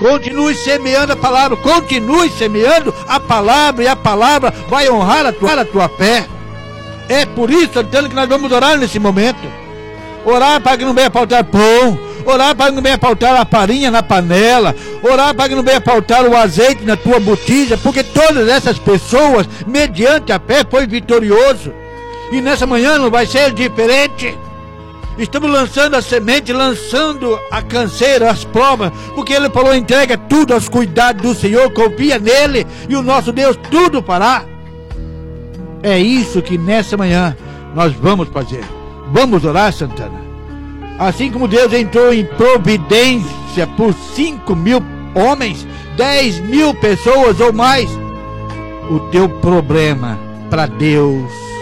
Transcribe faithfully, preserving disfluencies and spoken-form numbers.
Continue semeando a palavra, continue semeando a palavra, e a palavra vai honrar a tua, a tua fé. É por isso, Santana, que nós vamos orar nesse momento. Orar para que não venha faltar pão, orar para que não venha faltar a farinha na panela, orar para que não venha faltar o azeite na tua botija, porque todas essas pessoas, mediante a fé, foi vitorioso. E nessa manhã não vai ser diferente. Estamos lançando a semente, lançando a canseira, as provas, porque Ele falou: entrega tudo aos cuidados do Senhor, confia nele, e o nosso Deus tudo fará. É isso que nessa manhã nós vamos fazer. Vamos orar, Santana. Assim como Deus entrou em providência por cinco mil homens, dez mil pessoas ou mais, o teu problema para Deus